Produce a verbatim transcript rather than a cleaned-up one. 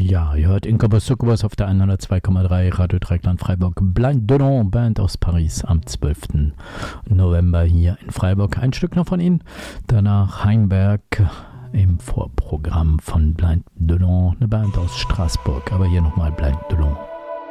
Ja, ihr hört Incubus Succubus auf der hundertzwei Komma drei Radio Dreieckland Freiburg. Blind Delon, Band aus Paris am zwölften November hier in Freiburg. Ein Stück noch von ihnen. Danach Heinberg im Vorprogramm von Blind Delon, eine Band aus Straßburg. Aber hier nochmal Blind Delon.